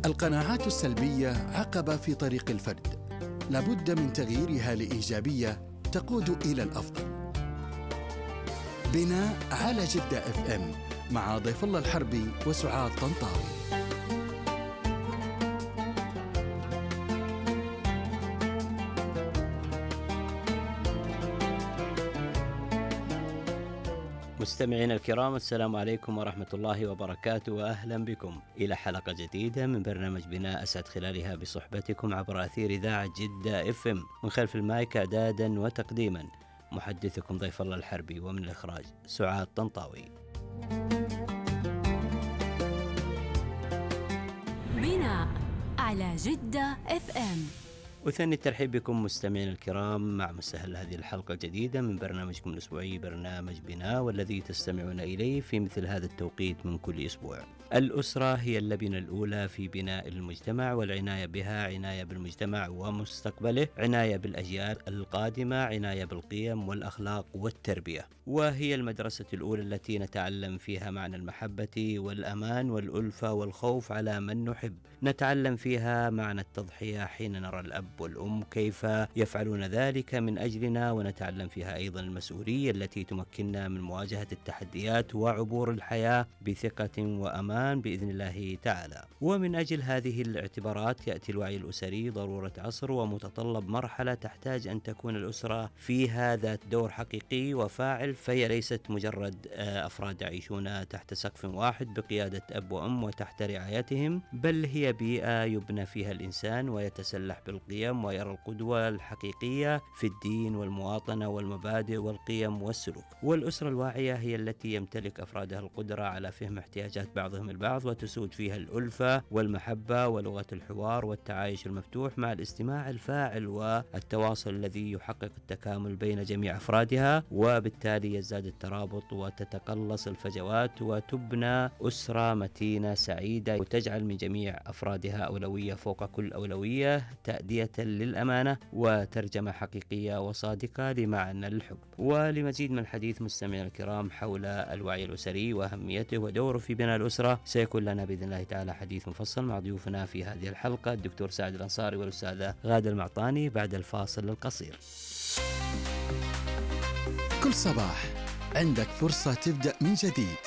القناعات السلبية عقبة في طريق الفرد، لابد من تغييرها لإيجابية تقود إلى الأفضل. بناء على جدة FM مع ضيف الله الحربي وسعاد طنطاوي. مستمعينا الكرام، السلام عليكم ورحمة الله وبركاته، وأهلا بكم إلى حلقة جديدة من برنامج بناء أسعد خلالها بصحبتكم عبر أثير إذاعة جدة FM. من خلف المايك إعدادا وتقديما محدثكم ضيف الله الحربي، ومن الإخراج سعاد طنطاوي. بناء على جدة FM. وثاني الترحيب بكم مستمعين الكرام مع مستهل هذه الحلقة الجديدة من برنامجكم الأسبوعي برنامج بناء، والذي تستمعون إليه في مثل هذا التوقيت من كل أسبوع. الأسرة هي اللبنة الأولى في بناء المجتمع، والعناية بها عناية بالمجتمع ومستقبله، عناية بالأجيال القادمة، عناية بالقيم والأخلاق والتربية. وهي المدرسة الأولى التي نتعلم فيها معنى المحبة والأمان والألفة والخوف على من نحب. نتعلم فيها معنى التضحية حين نرى الأب والأم كيف يفعلون ذلك من أجلنا، ونتعلم فيها أيضا المسؤولية التي تمكننا من مواجهة التحديات وعبور الحياة بثقة وأمان بإذن الله تعالى. ومن أجل هذه الاعتبارات يأتي الوعي الأسري ضرورة عصر ومتطلب مرحلة تحتاج أن تكون الأسرة فيها ذات دور حقيقي وفاعل، فهي ليست مجرد أفراد يعيشون تحت سقف واحد بقيادة أب وأم وتحت رعايتهم، بل هي بيئة يبنى فيها الإنسان ويتسلح بالقيم ويرى القدوة الحقيقية في الدين والمواطنة والمبادئ والقيم والسلوك. والأسرة الواعية هي التي يمتلك أفرادها القدرة على فهم احتياجات بعضهم البعض، وتسود فيها الألفة والمحبة ولغة الحوار والتعايش المفتوح مع الاستماع الفاعل والتواصل الذي يحقق التكامل بين جميع أفرادها، وبالتالي يزداد الترابط وتتقلص الفجوات، وتبنى أسرة متينة سعيدة وتجعل من جميع أفرادها أولوية فوق كل أولوية، تأدية للأمانة وترجمة حقيقية وصادقة لمعنى الحب. ولمزيد من الحديث مستمعينا الكرام حول الوعي الأسري وأهميته ودوره في بناء الأسرة، سيكون لنا بإذن الله تعالى حديث مفصل مع ضيوفنا في هذه الحلقة الدكتور سعد الأنصاري والأستاذة غادة المعطاني بعد الفاصل القصير. كل صباح عندك فرصة تبدأ من جديد